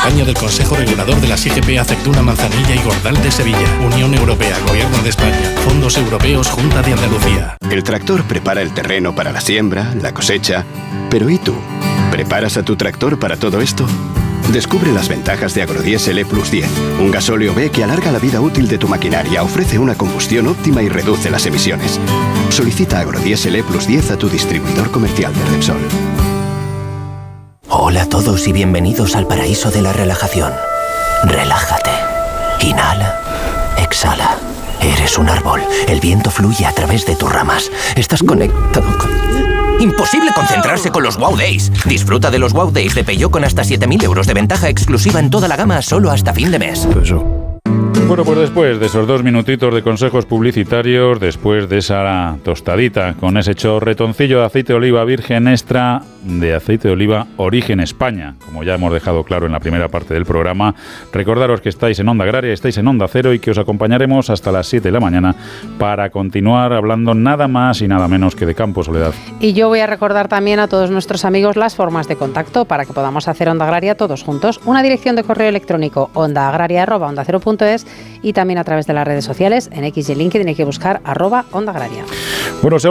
campaña del Consejo Regulador de las IGP Aceituna, Manzanilla y Gordal de Sevilla. Unión Europea, Gobierno de España, Fondos Europeos, Junta de Andalucía. El tractor prepara el terreno para la siembra, la cosecha. Pero ¿y tú? ¿Preparas a tu tractor para todo esto? Descubre las ventajas de Agrodiesel E+10, un gasóleo B que alarga la vida útil de tu maquinaria, ofrece una combustión óptima y reduce las emisiones. Solicita Agrodiesel E+10 a tu distribuidor comercial de Repsol. Hola a todos y bienvenidos al paraíso de la relajación. Relájate. Inhala. Exhala. Eres un árbol. El viento fluye a través de tus ramas. Estás conectado con... ¡Imposible concentrarse con los Wow Days! Disfruta de los Wow Days de Peugeot con hasta 7.000 euros de ventaja exclusiva en toda la gama solo hasta fin de mes. Bueno, pues después de esos 2 minutitos de consejos publicitarios, después de esa tostadita con ese chorretoncillo de aceite de oliva virgen extra de aceite de oliva Origen España, como ya hemos dejado claro en la primera parte del programa, recordaros que estáis en Onda Agraria, estáis en Onda Cero y que os acompañaremos hasta las 7 de la mañana para continuar hablando nada más y nada menos que de campo, Soledad. Y yo voy a recordar también a todos nuestros amigos las formas de contacto para que podamos hacer Onda Agraria todos juntos. Una dirección de correo electrónico ondaagraria@ondacero.es y también a través de las redes sociales, en X y en LinkedIn hay que buscar @Onda Agraria. Bueno,